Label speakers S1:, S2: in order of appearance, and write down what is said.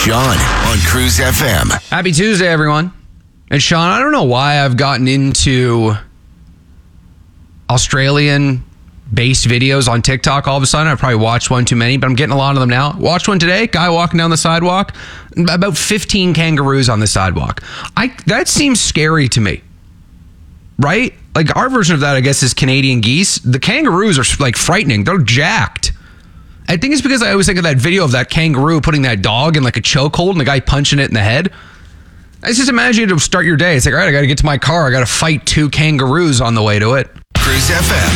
S1: Sean on Cruise FM.
S2: Happy Tuesday, everyone. And Sean, I don't know why I've gotten into Australian-based videos on TikTok all of a sudden. I've probably watched one too many, but I'm getting a lot of them now. Watched one today, guy walking down the sidewalk, about 15 kangaroos on the sidewalk. That seems scary to me, right? Like, our version of that, I guess, is Canadian geese. The kangaroos are, like, frightening. They're jacked. I think it's because I always think of that video of that kangaroo putting that dog in, like, a chokehold and the guy punching it in the head. I just imagine you to start your day. It's like, all right, I got to get to my car. I got to fight 2 kangaroos on the way to it.
S1: Cruise FM.